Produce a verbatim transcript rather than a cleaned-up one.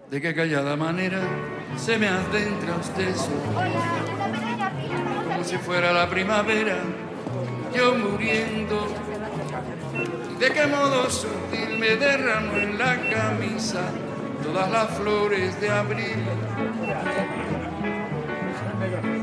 de qué callada manera se me adentra usted como si fuera la primavera, yo muriendo. De qué modo sutil me derramo en la camisa todas las flores de abril.